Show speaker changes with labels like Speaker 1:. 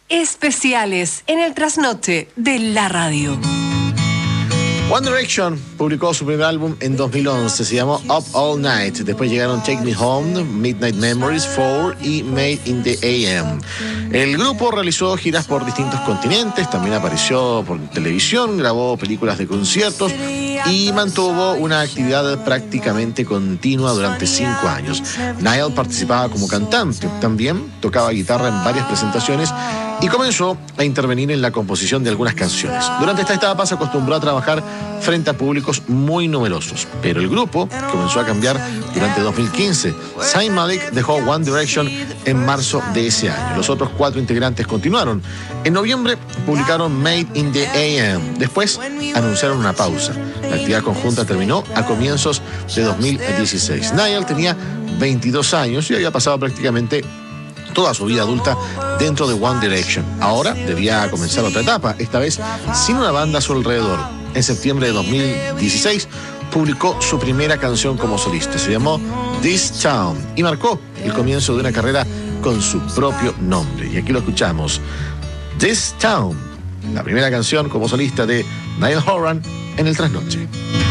Speaker 1: especiales en el trasnoche de la radio.
Speaker 2: One Direction publicó su primer álbum en 2011, se llamó Up All Night. Después llegaron Take Me Home, Midnight Memories, Four y Made in the AM. El grupo realizó giras por distintos continentes, también apareció por televisión, grabó películas de conciertos y mantuvo una actividad prácticamente continua durante 5 años. Niall participaba como cantante, también tocaba guitarra en varias presentaciones y comenzó a intervenir en la composición de algunas canciones. Durante esta etapa se acostumbró a trabajar frente a públicos muy numerosos, pero el grupo comenzó a cambiar durante 2015. Zayn Malik dejó One Direction en marzo de ese año. Los otros 4 integrantes continuaron. En noviembre publicaron Made in the AM. Después anunciaron una pausa. La actividad conjunta terminó a comienzos de 2016. Niall tenía 22 años y había pasado prácticamente toda su vida adulta dentro de One Direction. Ahora debía comenzar otra etapa, esta vez sin una banda a su alrededor. En septiembre de 2016 publicó su primera canción como solista. Se llamó This Town y marcó el comienzo de una carrera con su propio nombre. Y aquí lo escuchamos. This Town, la primera canción como solista de Niall Horan en el Trasnoche.